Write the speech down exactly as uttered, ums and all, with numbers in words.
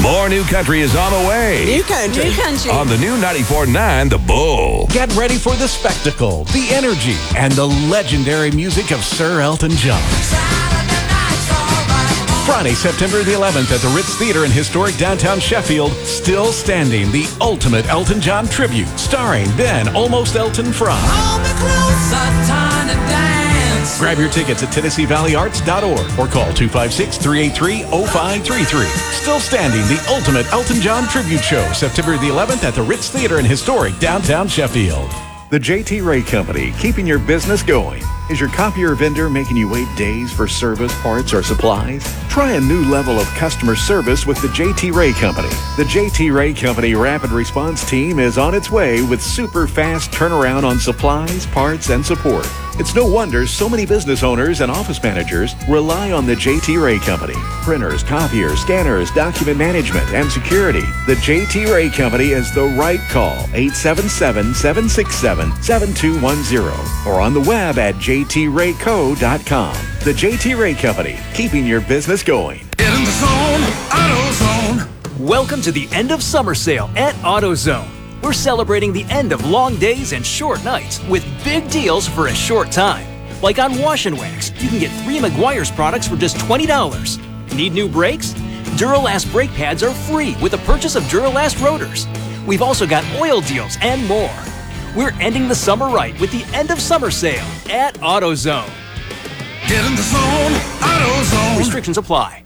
More New Country is on the way. New Country. New Country. On the new ninety-four point nine The Bull. Get ready for the spectacle, the energy, and the legendary music of Sir Elton John. Friday, September the eleventh at the Ritz Theater in historic downtown Sheffield, Still Standing, the ultimate Elton John tribute, starring then Almost Elton from. Grab your tickets at Tennessee Valley Arts dot org or call two five six, three eight three, oh five three three. Still Standing, the ultimate Elton John tribute show, September the eleventh at the Ritz Theater in historic downtown Sheffield. The J T Ray Company, keeping your business going. Is your copier vendor making you wait days for service, parts, or supplies? Try a new level of customer service with the J T Ray Company. The J T Ray Company Rapid Response Team is on its way with super fast turnaround on supplies, parts, and support. It's no wonder so many business owners and office managers rely on the J T Ray Company. Printers, copiers, scanners, document management, and security. The J T Ray Company is the right call. eight seven seven, seven six seven, seven two one zero or on the web at j t ray co dot com. The J T Ray Company, keeping your business going. Get in the zone, AutoZone. Welcome to the end of summer sale at AutoZone. We're celebrating the end of long days and short nights with big deals for a short time. Like on Wash and Wax, you can get three Meguiar's products for just twenty dollars. Need new brakes? Duralast brake pads are free with the purchase of Duralast rotors. We've also got oil deals and more. We're ending the summer right with the end of summer sale at AutoZone. Get in the zone, AutoZone. Restrictions apply.